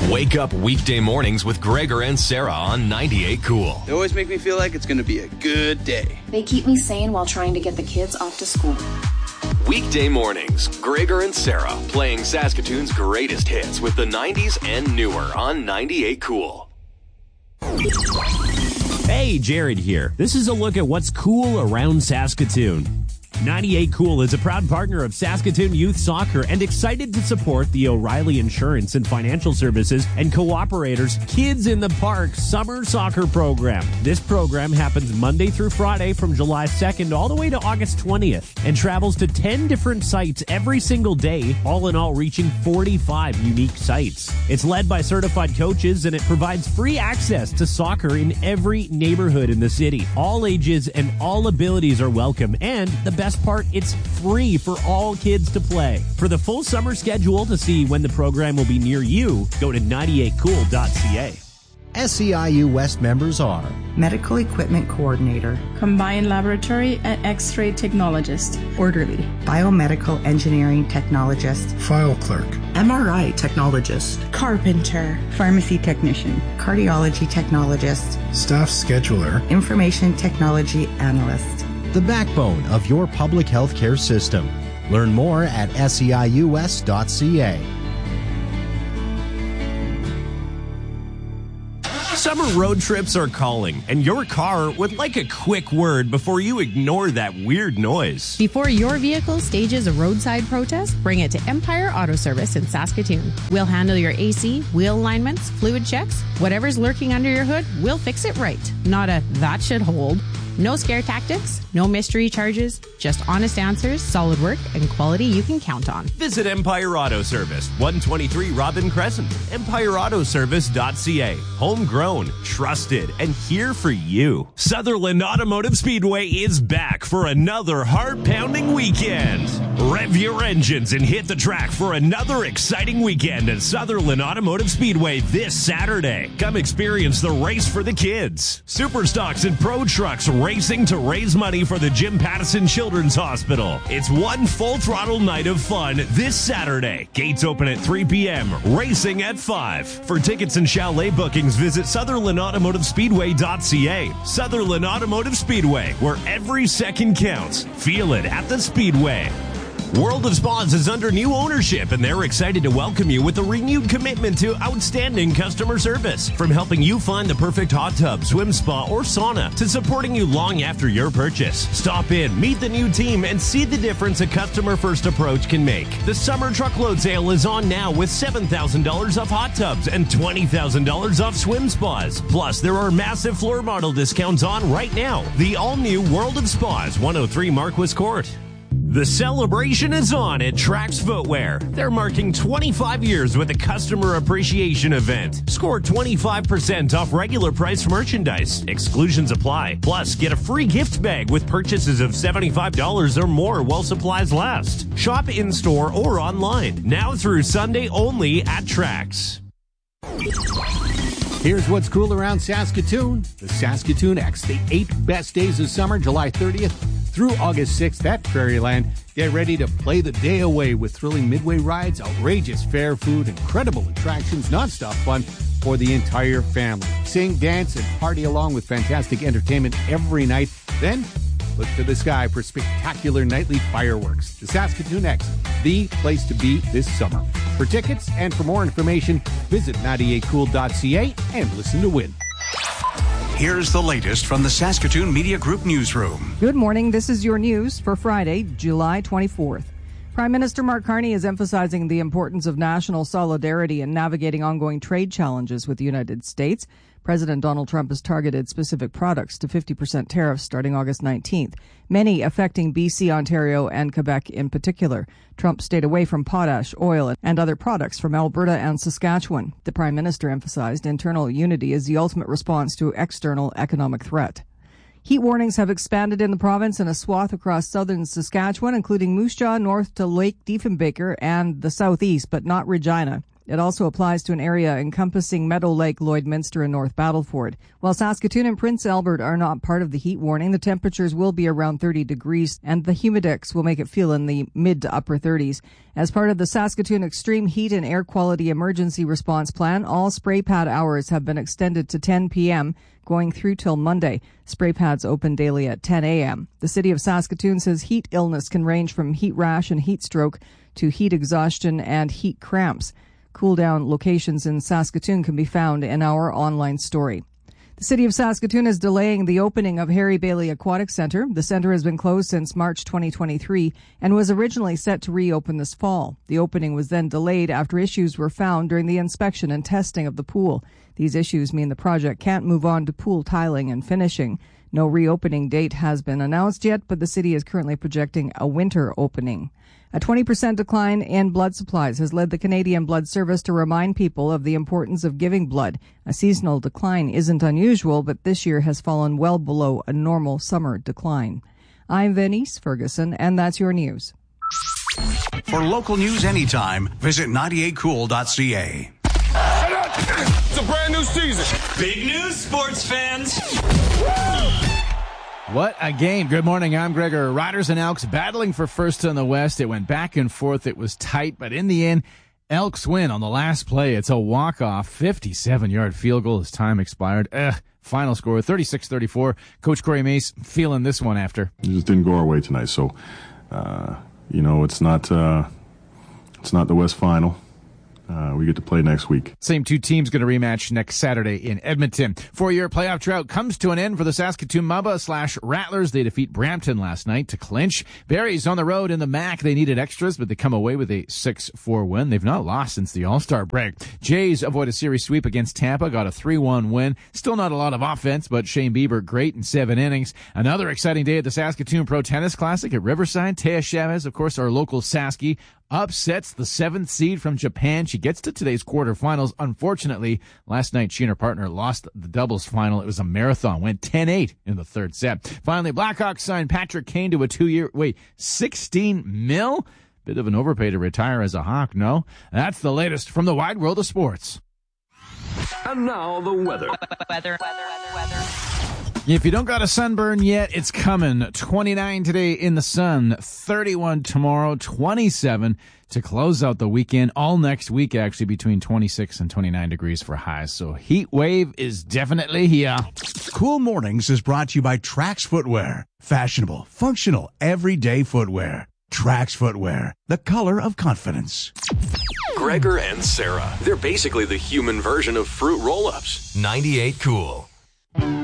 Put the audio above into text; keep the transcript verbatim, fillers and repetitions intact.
Wake up weekday mornings with Gregor and Sarah on ninety-eight Cool. They always make me feel like it's going to be a good day. They keep me sane while trying to get the kids off to school. Weekday mornings, Gregor and Sarah playing Saskatoon's greatest hits with the nineties and newer on ninety-eight Cool. Hey, Jared here. This is a look at what's cool around Saskatoon. ninety-eight Cool is a proud partner of Saskatoon Youth Soccer and excited to support the O'Reilly Insurance and Financial Services and Cooperators Kids in the Park Summer Soccer Program. This program happens Monday through Friday from July second all the way to August twentieth and travels to ten different sites every single day, all in all reaching forty-five unique sites. It's led by certified coaches and it provides free access to soccer in every neighborhood in the city. All ages and all abilities are welcome, and the best part, it's free for all kids to play. For the full summer schedule to see when the program will be near you, go to ninety-eight cool dot c a. S E I U West members are Medical Equipment Coordinator, Combined Laboratory and X-Ray Technologist, Orderly, Biomedical Engineering Technologist, File Clerk, M R I Technologist, Carpenter, Pharmacy Technician, Cardiology Technologist, Staff Scheduler, Information Technology Analyst. the backbone of your public health care system. Learn more at S E I U S dot c a. Summer road trips are calling, and your car would like a quick word before you ignore that weird noise. Before your vehicle stages a roadside protest, bring it to Empire Auto Service in Saskatoon. We'll handle your A C, wheel alignments, fluid checks, whatever's lurking under your hood, we'll fix it right. Not a that should hold. No scare tactics, no mystery charges, just honest answers, solid work, and quality you can count on. Visit Empire Auto Service, one twenty-three Robin Crescent, empire auto service dot c a. Homegrown, trusted, and here for you. Sutherland Automotive Speedway is back for another heart-pounding weekend. Rev your engines and hit the track for another exciting weekend at Sutherland Automotive Speedway this Saturday. Come experience the race for the kids. Super Stocks and Pro Trucks racing to raise money for the Jim Pattison Children's Hospital. It's one full throttle night of fun this Saturday. Gates open at three p.m., racing at five. For tickets and chalet bookings, visit sutherland automotive speedway dot c a. Sutherland Automotive Speedway, where every second counts. Feel it at the Speedway. World of Spas is under new ownership, and they're excited to welcome you with a renewed commitment to outstanding customer service. From helping you find the perfect hot tub, swim spa, or sauna, to supporting you long after your purchase. Stop in, meet the new team, and see the difference a customer-first approach can make. The summer truckload sale is on now with seven thousand dollars off hot tubs and twenty thousand dollars off swim spas. Plus, there are massive floor model discounts on right now. The all-new World of Spas, one oh three Marquis Court. The celebration is on at Trax Footwear. They're marking twenty-five years with a customer appreciation event. Score twenty-five percent off regular price merchandise. Exclusions apply. Plus, get a free gift bag with purchases of seventy-five dollars or more while supplies last. Shop in-store or online. Now through Sunday only at Trax. Here's what's cool around Saskatoon. The Saskatoon X, the eight best days of summer, July thirtieth through August sixth at Prairieland. Get ready to play the day away with thrilling midway rides, outrageous fair food, incredible attractions, nonstop fun for the entire family. Sing, dance, and party along with fantastic entertainment every night. Then, look to the sky for spectacular nightly fireworks. The Saskatoon X, the place to be this summer. For tickets and for more information, visit ninety-eight cool dot c a and listen to win. Here's the latest from the Saskatoon Media Group newsroom. Good morning. This is your news for Friday, July twenty-fourth. Prime Minister Mark Carney is emphasizing the importance of national solidarity in navigating ongoing trade challenges with the United States. President Donald Trump has targeted specific products to fifty percent tariffs starting August nineteenth, many affecting B C, Ontario, and Quebec in particular. Trump stayed away from potash, oil, and other products from Alberta and Saskatchewan. The Prime Minister emphasized internal unity is the ultimate response to external economic threat. Heat warnings have expanded in the province in a swath across southern Saskatchewan, including Moose Jaw north to Lake Diefenbaker and the southeast, but not Regina. It also applies to an area encompassing Meadow Lake, Lloydminster, and North Battleford. While Saskatoon and Prince Albert are not part of the heat warning, the temperatures will be around thirty degrees, and the humidex will make it feel in the mid to upper thirties. As part of the Saskatoon Extreme Heat and Air Quality Emergency Response Plan, all spray pad hours have been extended to ten p.m., going through till Monday. Spray pads open daily at ten a.m. The City of Saskatoon says heat illness can range from heat rash and heat stroke to heat exhaustion and heat cramps. Cool down locations in Saskatoon can be found in our online story. The City of Saskatoon is delaying the opening of Harry Bailey Aquatic Centre. The centre has been closed since March twenty twenty-three and was originally set to reopen this fall. The opening was then delayed after issues were found during the inspection and testing of the pool. These issues mean the project can't move on to pool tiling and finishing. No reopening date has been announced yet, but the city is currently projecting a winter opening. A twenty percent decline in blood supplies has led the Canadian Blood Service to remind people of the importance of giving blood. A seasonal decline isn't unusual, but this year has fallen well below a normal summer decline. I'm Venice Ferguson, and that's your news. For local news anytime, visit ninety-eight cool dot c a. It's a brand new season. Big news, sports fans. What a game. Good morning. I'm Gregor. Riders and Elks battling for first in the West. It went back and forth. It was tight, but in the end, Elks win on the last play. It's a walk-off fifty-seven-yard field goal as time expired. Ugh. Final score, thirty-six thirty-four. Coach Corey Mace feeling this one after. It just didn't go our way tonight, so, uh, you know, it's not, uh, it's not the West Final. Uh, we get to play next week. Same two teams going to rematch next Saturday in Edmonton. Four-year playoff drought comes to an end for the Saskatoon Mubba slash Rattlers. They defeat Brampton last night to clinch. Barry's on the road in the M A C. They needed extras, but they come away with a six four win. They've not lost since the All-Star break. Jays avoid a series sweep against Tampa, got a three one win. Still not a lot of offense, but Shane Bieber great in seven innings. Another exciting day at the Saskatoon Pro Tennis Classic at Riverside. Taya Chavez, of course, our local Sasky, upsets the seventh seed from Japan. She gets to today's quarterfinals. Unfortunately, last night she and her partner lost the doubles final. It was a marathon. Went ten eight in the third set. Finally, Blackhawks signed Patrick Kane to a two-year, wait, sixteen mil? Bit of an overpay to retire as a Hawk, no? That's the latest from the wide world of sports. And now the weather. Weather, weather, weather, weather. If you don't got a sunburn yet, it's coming. twenty-nine today in the sun, thirty-one tomorrow, twenty-seven to close out the weekend. All next week, actually, between twenty-six and twenty-nine degrees for highs. So heat wave is definitely here. Cool Mornings is brought to you by Trax Footwear. Fashionable, functional, everyday footwear. Trax Footwear, the color of confidence. Gregor and Sarah. They're basically the human version of fruit roll-ups. ninety-eight Cool.